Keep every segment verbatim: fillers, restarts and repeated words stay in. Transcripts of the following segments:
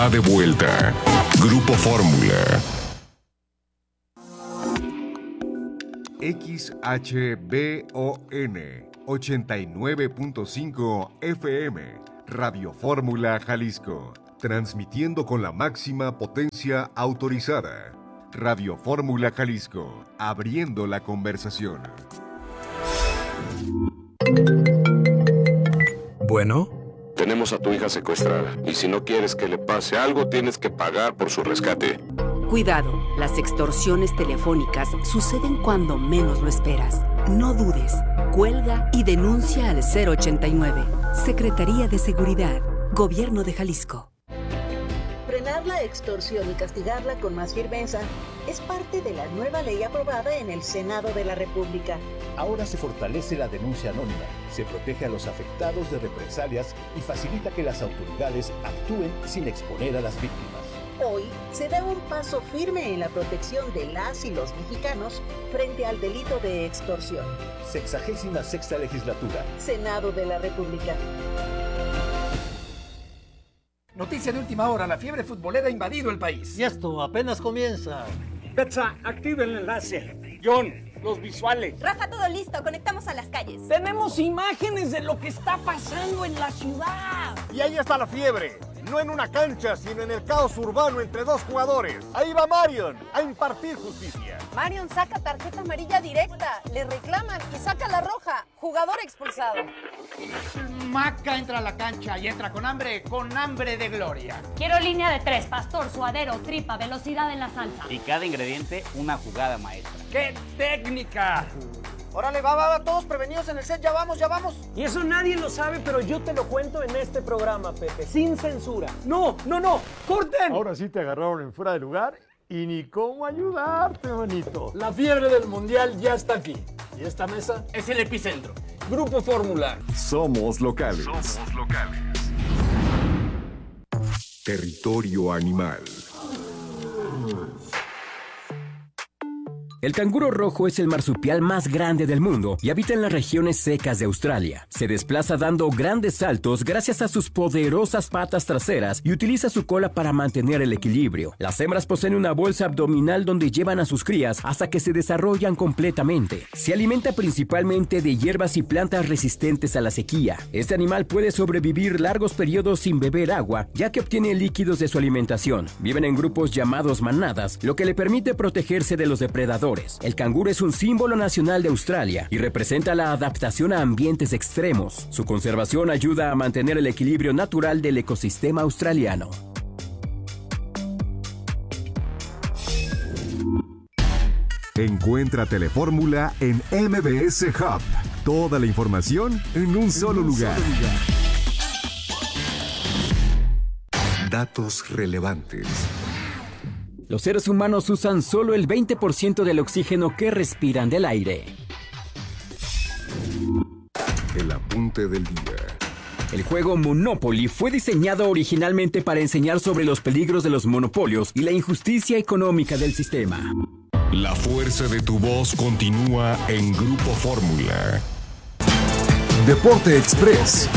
está de vuelta. Grupo Fórmula. X H B O N ochenta y nueve punto cinco F M, Radio Fórmula Jalisco, transmitiendo con la máxima potencia autorizada. Radio Fórmula Jalisco, abriendo la conversación. Bueno. Tenemos a tu hija secuestrada y si no quieres que le pase algo, tienes que pagar por su rescate. Cuidado, las extorsiones telefónicas suceden cuando menos lo esperas. No dudes, cuelga y denuncia al cero ochenta y nueve. Secretaría de Seguridad, Gobierno de Jalisco. Frenar la extorsión y castigarla con más firmeza es parte de la nueva ley aprobada en el Senado de la República. Ahora se fortalece la denuncia anónima, se protege a los afectados de represalias y facilita que las autoridades actúen sin exponer a las víctimas. Hoy se da un paso firme en la protección de las y los mexicanos frente al delito de extorsión. Sexagésima sexta legislatura. Senado de la República. Noticia de última hora, la fiebre futbolera ha invadido el país. Y esto apenas comienza. Betsa, activa el enlace. John, los visuales. Rafa, todo listo, conectamos a las calles. Tenemos imágenes de lo que está pasando en la ciudad. Y ahí está la fiebre. No en una cancha, sino en el caos urbano entre dos jugadores. Ahí va Marion a impartir justicia. Marion saca tarjeta amarilla directa, le reclaman y saca la roja. Jugador expulsado. Maca entra a la cancha y entra con hambre, con hambre de gloria. Quiero línea de tres, pastor, suadero, tripa, velocidad en la salsa. Y cada ingrediente, una jugada maestra. ¡Qué técnica! Órale, va, va, va, todos prevenidos en el set, ya vamos, ya vamos. Y eso nadie lo sabe, pero yo te lo cuento en este programa, Pepe, sin censura. No, no, no, corten. Ahora sí te agarraron en fuera de lugar y ni cómo ayudarte, manito. La fiebre del mundial ya está aquí. Y esta mesa es el epicentro. Grupo Fórmula. Somos locales. Somos locales. Territorio animal. El canguro rojo es el marsupial más grande del mundo y habita en las regiones secas de Australia. Se desplaza dando grandes saltos gracias a sus poderosas patas traseras y utiliza su cola para mantener el equilibrio. Las hembras poseen una bolsa abdominal donde llevan a sus crías hasta que se desarrollan completamente. Se alimenta principalmente de hierbas y plantas resistentes a la sequía. Este animal puede sobrevivir largos periodos sin beber agua, ya que obtiene líquidos de su alimentación. Viven en grupos llamados manadas, lo que le permite protegerse de los depredadores. El canguro es un símbolo nacional de Australia y representa la adaptación a ambientes extremos. Su conservación ayuda a mantener el equilibrio natural del ecosistema australiano. Encuentra Telefórmula en M B S Hub. Toda la información en un solo lugar. Datos relevantes. Los seres humanos usan solo el veinte por ciento del oxígeno que respiran del aire. El apunte del día. El juego Monopoly fue diseñado originalmente para enseñar sobre los peligros de los monopolios y la injusticia económica del sistema. La fuerza de tu voz continúa en Grupo Fórmula. Deporte Express.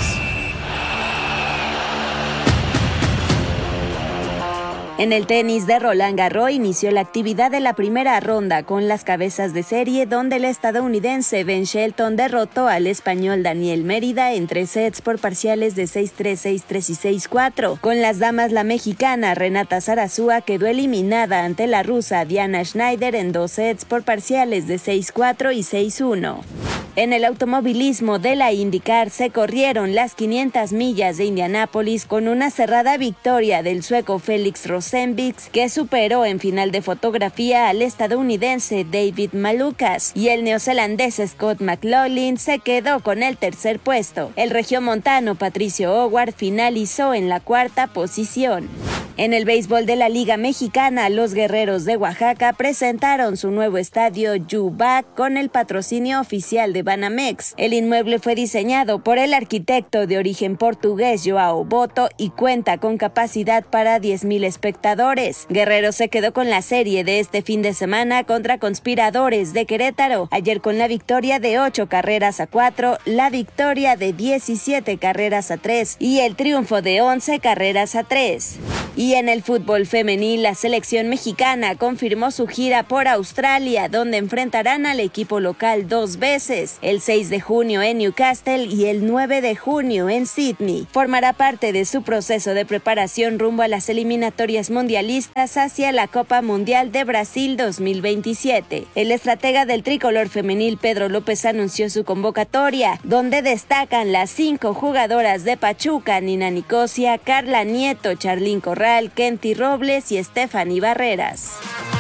En el tenis de Roland Garros inició la actividad de la primera ronda con las cabezas de serie, donde el estadounidense Ben Shelton derrotó al español Daniel Mérida en tres sets por parciales de seis tres, seis tres y seis cuatro. Con las damas, la mexicana Renata Zarazúa quedó eliminada ante la rusa Diana Schneider en dos sets por parciales de seis cuatro y seis uno. En el automovilismo de la IndyCar se corrieron las quinientas millas de Indianápolis con una cerrada victoria del sueco Félix Rosenqvist, que superó en final de fotografía al estadounidense David Malukas, y el neozelandés Scott McLaughlin se quedó con el tercer puesto. El regiomontano Patricio Howard finalizó en la cuarta posición. En el béisbol de la Liga Mexicana, los Guerreros de Oaxaca presentaron su nuevo estadio Yubac con el patrocinio oficial de Banamex. El inmueble fue diseñado por el arquitecto de origen portugués Joao Boto y cuenta con capacidad para diez mil espectadores. Guerrero se quedó con la serie de este fin de semana contra Conspiradores de Querétaro, ayer con la victoria de ocho carreras a cuatro, la victoria de diecisiete carreras a tres y el triunfo de once carreras a tres. Y en el fútbol femenil, la selección mexicana confirmó su gira por Australia, donde enfrentarán al equipo local dos veces, el seis de junio en Newcastle y el nueve de junio en Sydney. Formará parte de su proceso de preparación rumbo a las eliminatorias mundialistas hacia la Copa Mundial de Brasil dos mil veintisiete. El estratega del tricolor femenil Pedro López anunció su convocatoria, donde destacan las cinco jugadoras de Pachuca: Nina Nicosia, Carla Nieto, Charlín Corral, Kenty Robles y Stephanie Barreras.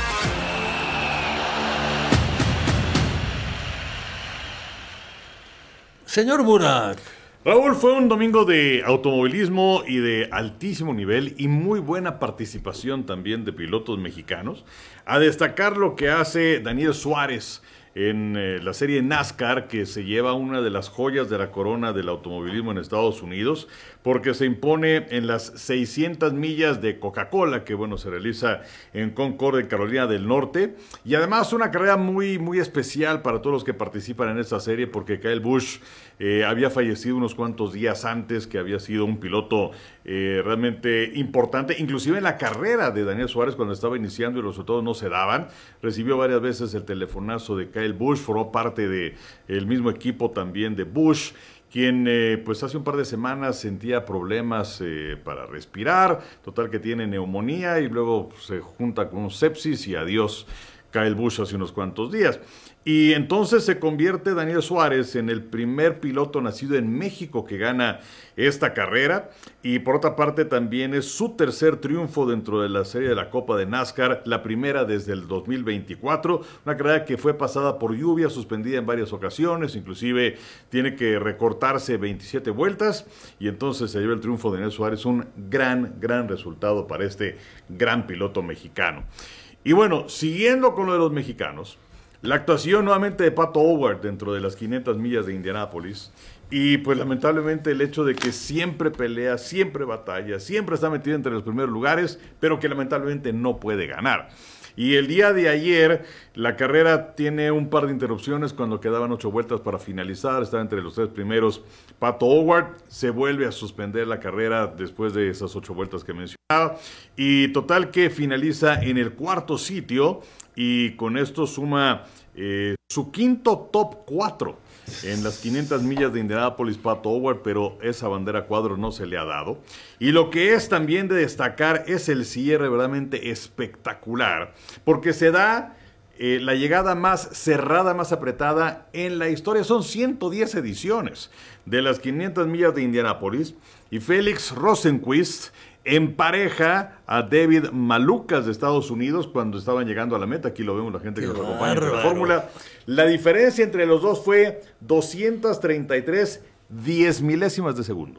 Señor Burak. Raúl, fue un domingo de automovilismo y de altísimo nivel y muy buena participación también de pilotos mexicanos. A destacar lo que hace Daniel Suárez en eh, la serie NASCAR, que se lleva una de las joyas de la corona del automovilismo en Estados Unidos, porque se impone en las seiscientas millas de Coca-Cola, que bueno, se realiza en Concord, en Carolina del Norte, y además una carrera muy, muy especial para todos los que participan en esta serie, porque Kyle Busch eh, había fallecido unos cuantos días antes, que había sido un piloto eh, realmente importante, inclusive en la carrera de Daniel Suárez cuando estaba iniciando y los resultados no se daban, recibió varias veces el telefonazo de Kyle Busch, formó parte de el mismo equipo también de Busch, quien eh, pues hace un par de semanas sentía problemas eh, para respirar, total que tiene neumonía y luego se junta con un sepsis y adiós Kyle Busch hace unos cuantos días. Y entonces se convierte Daniel Suárez en el primer piloto nacido en México que gana esta carrera, y por otra parte también es su tercer triunfo dentro de la serie de la Copa de NASCAR, la primera desde el dos mil veinticuatro, una carrera que fue pasada por lluvia, suspendida en varias ocasiones, inclusive tiene que recortarse veintisiete vueltas, y entonces se lleva el triunfo de Daniel Suárez, un gran, gran resultado para este gran piloto mexicano. Y bueno, siguiendo con lo de los mexicanos, la actuación nuevamente de Pato O'Ward dentro de las quinientas millas de Indianápolis, y pues lamentablemente el hecho de que siempre pelea, siempre batalla, siempre está metido entre los primeros lugares, pero que lamentablemente no puede ganar. Y el día de ayer la carrera tiene un par de interrupciones cuando quedaban ocho vueltas para finalizar, estaba entre los tres primeros Pato O'Ward, se vuelve a suspender la carrera después de esas ocho vueltas que mencionaba, y total que finaliza en el cuarto sitio, y con esto suma eh, su quinto top cuatro en las quinientas millas de Indianápolis, Pato O'Ward, pero esa bandera cuadro no se le ha dado. Y lo que es también de destacar es el cierre verdaderamente espectacular, porque se da eh, la llegada más cerrada, más apretada en la historia. Son ciento diez ediciones de las quinientas millas de Indianápolis, y Félix Rosenqvist empareja a David Malukas de Estados Unidos cuando estaban llegando a la meta. Aquí lo vemos, la gente que nos acompaña en la fórmula. La diferencia entre los dos fue doscientas treinta y tres diez milésimas de segundo.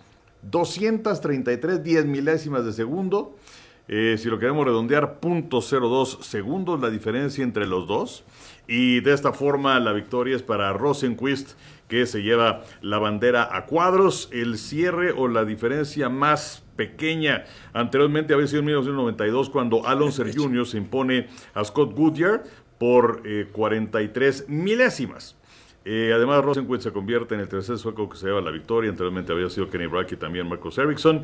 doscientas treinta y tres diez milésimas de segundo. Eh, si lo queremos redondear, punto cero dos segundos la diferencia entre los dos. Y de esta forma la victoria es para Rosenqvist, que se lleva la bandera a cuadros. El cierre o la diferencia más pequeña anteriormente había sido en mil novecientos noventa y dos, cuando Alonso junior se impone a Scott Goodyear por eh, cuarenta y tres milésimas. Eh, además, Rosenqvist se convierte en el tercer sueco que se lleva la victoria. Anteriormente había sido Kenny Brack y también Marcus Ericsson.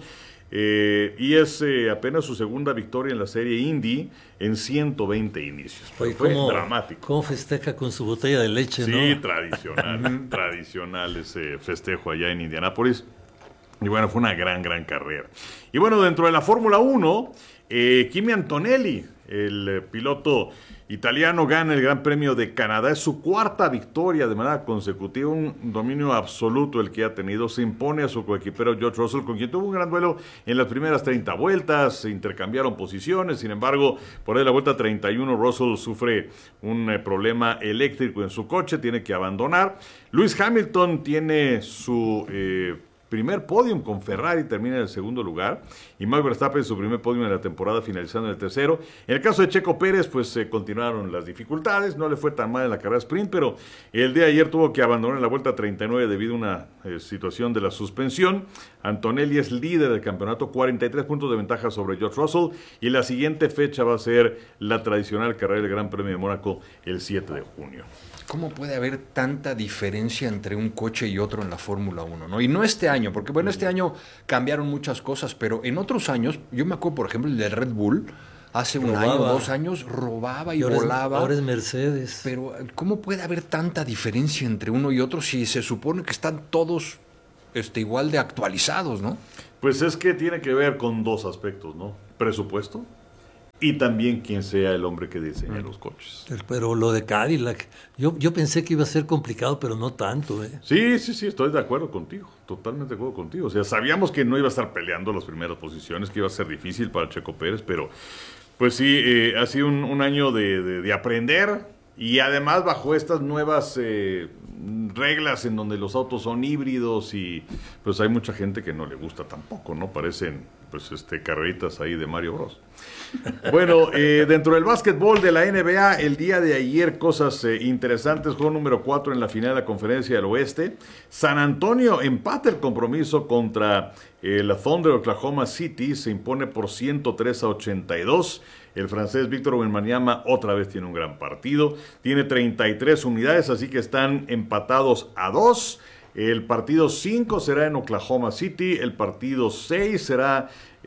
Eh, y es eh, apenas su segunda victoria en la serie Indy en ciento veinte inicios. Oye, fue ¿cómo, dramático. ¿Cómo festeja con su botella de leche? Sí, ¿no? tradicional, tradicional ese festejo allá en Indianápolis. Y bueno, fue una gran, gran carrera. Y bueno, dentro de la Fórmula uno, eh, Kimi Antonelli, el eh, piloto italiano, gana el Gran Premio de Canadá. Es su cuarta victoria de manera consecutiva, un dominio absoluto el que ha tenido. Se impone a su coequipero George Russell, con quien tuvo un gran duelo en las primeras treinta vueltas. Se intercambiaron posiciones, sin embargo, por ahí la vuelta treinta y uno, Russell sufre un eh, problema eléctrico en su coche, tiene que abandonar. Lewis Hamilton tiene su... Eh, primer podium con Ferrari, termina en el segundo lugar, y Max Verstappen su primer podium en la temporada, finalizando en el tercero. En el caso de Checo Pérez, pues eh, continuaron las dificultades, no le fue tan mal en la carrera sprint, pero el día de ayer tuvo que abandonar en la vuelta treinta y nueve debido a una eh, situación de la suspensión. Antonelli es líder del campeonato, cuarenta y tres puntos de ventaja sobre George Russell, y la siguiente fecha va a ser la tradicional carrera del Gran Premio de Mónaco el siete de junio. ¿Cómo puede haber tanta diferencia entre un coche y otro en la Fórmula uno, ¿no? Y no este año, porque bueno, este año cambiaron muchas cosas, pero en otros años, yo me acuerdo, por ejemplo, el del Red Bull, hace un robaba. año, dos años, robaba y, y ahora volaba. Es, ahora es Mercedes. Pero, ¿cómo puede haber tanta diferencia entre uno y otro si se supone que están todos este, igual de actualizados, ¿no? Pues es que tiene que ver con dos aspectos, ¿no? Presupuesto y también quién sea el hombre que diseña los coches. Pero lo de Cadillac, yo, yo pensé que iba a ser complicado, pero no tanto, ¿eh? Sí, sí, sí, estoy de acuerdo contigo, totalmente de acuerdo contigo. O sea, sabíamos que no iba a estar peleando las primeras posiciones, que iba a ser difícil para Checo Pérez, pero pues sí, eh, ha sido un, un año de, de, de aprender, y además bajo estas nuevas eh, reglas en donde los autos son híbridos, y pues hay mucha gente que no le gusta tampoco, ¿no? Parecen pues este carreritas ahí de Mario Bros. Bueno, eh, dentro del básquetbol de la N B A, el día de ayer cosas eh, interesantes. Juego número cuatro en la final de la Conferencia del Oeste. San Antonio empata el compromiso contra el Thunder. Oklahoma City se impone por ciento tres a ochenta y dos. El francés Víctor Wembanyama otra vez tiene un gran partido. Tiene treinta y tres unidades, así que están empatados a dos. El partido cinco será en Oklahoma City. El partido seis será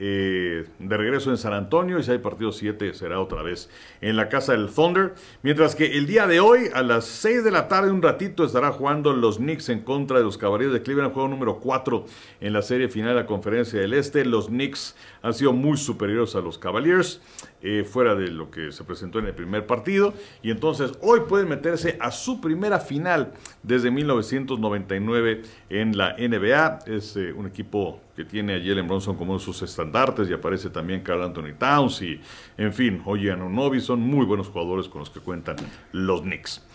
eh, de regreso en San Antonio. Y si hay partido siete será otra vez en la casa del Thunder. Mientras que el día de hoy, a las seis de la tarde, un ratito, estará jugando los Knicks en contra de los Cavaliers de Cleveland. Juego número cuatro en la serie final de la Conferencia del Este. Los Knicks han sido muy superiores a los Cavaliers, eh, fuera de lo que se presentó en el primer partido. Y entonces hoy pueden meterse a su primera final desde mil novecientos noventa y nueve en la N B A. Es eh, un equipo que tiene a Jalen Brunson como uno de sus estandartes, y aparece también Karl Anthony Towns y, en fin, Oye Anunoby. Son muy buenos jugadores con los que cuentan los Knicks.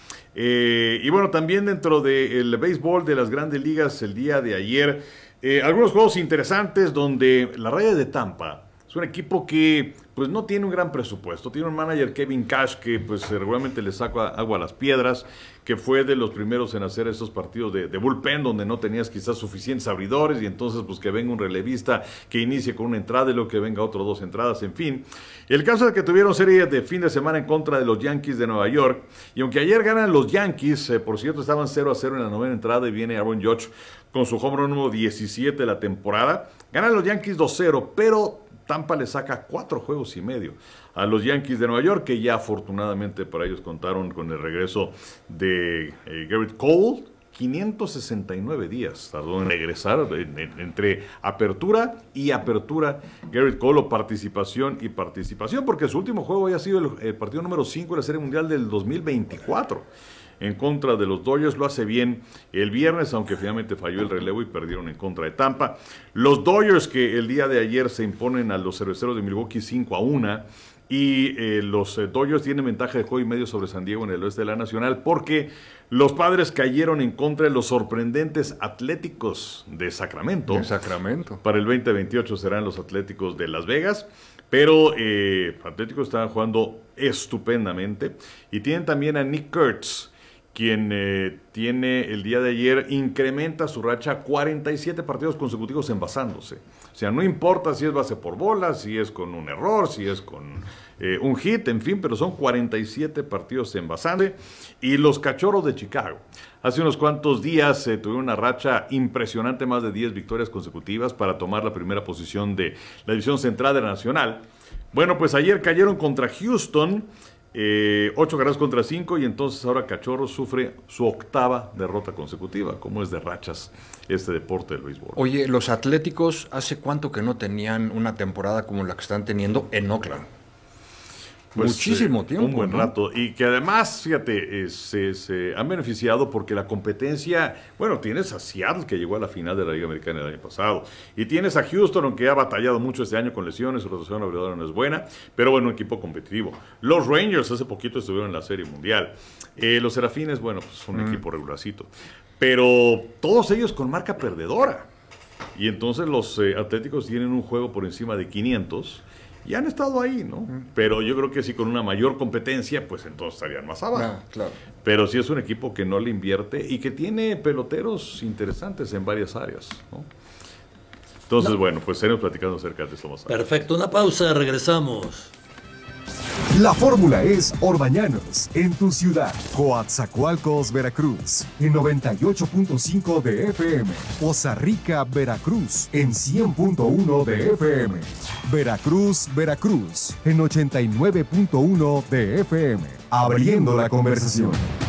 Eh, y bueno, también dentro del béisbol de las grandes ligas, el día de ayer, eh, algunos juegos interesantes donde la Raya de Tampa es un equipo que pues no tiene un gran presupuesto. Tiene un manager, Kevin Cash, que pues regularmente le saca agua a las piedras, que fue de los primeros en hacer esos partidos de, de bullpen, donde no tenías quizás suficientes abridores, y entonces pues que venga un relevista que inicie con una entrada y luego que venga otro dos entradas, en fin. El caso es que tuvieron serie de fin de semana en contra de los Yankees de Nueva York, y aunque ayer ganan los Yankees, eh, por cierto, estaban cero a cero en la novena entrada, y viene Aaron Judge con su home run número diecisiete de la temporada. Ganan los Yankees dos cero, pero Tampa le saca cuatro juegos y medio a los Yankees de Nueva York, que ya afortunadamente para ellos contaron con el regreso de eh, Garrett Cole. quinientos sesenta y nueve días tardó en regresar, en, en, entre apertura y apertura, Garrett Cole, o participación y participación, porque su último juego había sido el, el partido número cinco de la Serie Mundial del dos mil veinticuatro. En contra de los Dodgers. Lo hace bien el viernes, aunque finalmente falló el relevo y perdieron en contra de Tampa. Los Dodgers, que el día de ayer se imponen a los Cerveceros de Milwaukee cinco a uno, y eh, los eh, Dodgers tienen ventaja de juego y medio sobre San Diego en el oeste de la Nacional, porque los Padres cayeron en contra de los sorprendentes Atléticos de Sacramento. De Sacramento. Para el veinte veintiocho serán los Atléticos de Las Vegas. Pero eh, Atlético está jugando estupendamente, y tienen también a Nick Kurtz, quien eh, tiene el día de ayer, incrementa su racha a cuarenta y siete partidos consecutivos envasándose. O sea, no importa si es base por bola, si es con un error, si es con eh, un hit, en fin, pero son cuarenta y siete partidos envasándose. Y los Cachorros de Chicago, hace unos cuantos días eh, tuvieron una racha impresionante, más de diez victorias consecutivas para tomar la primera posición de la división central de la Nacional. Bueno, pues ayer cayeron contra Houston, Eh, ocho carreras contra cinco, y entonces ahora Cachorros sufre su octava derrota consecutiva. Como es de rachas este deporte del béisbol. Oye, los Atléticos, ¿hace cuánto que no tenían una temporada como la que están teniendo en Oakland? Pues, Muchísimo eh, tiempo. Un buen ¿no? rato. Y que además, fíjate, eh, se, se han beneficiado porque la competencia, bueno, tienes a Seattle, que llegó a la final de la Liga Americana el año pasado, y tienes a Houston, aunque ha batallado mucho este año con lesiones, su rotación abridora no es buena, pero bueno, un equipo competitivo. Los Rangers hace poquito estuvieron en la Serie Mundial. Eh, los Serafines, bueno, pues son un mm. equipo regularcito. Pero todos ellos con marca perdedora. Y entonces los eh, Atléticos tienen un juego por encima de quinientos y han estado ahí, ¿no? Uh-huh. Pero yo creo que si con una mayor competencia, pues entonces estarían más abajo. Ah, claro. Pero sí es un equipo que no le invierte y que tiene peloteros interesantes en varias áreas, ¿no? Entonces, no. bueno, pues seguimos platicando acerca de esto más tarde. Perfecto, una pausa, regresamos. La fórmula es Orbañanos, en tu ciudad. Coatzacoalcos, Veracruz, en noventa y ocho punto cinco de F M. Poza Rica, Veracruz, en cien punto uno de F M. Veracruz, Veracruz, en ochenta y nueve punto uno de F M. Abriendo la conversación.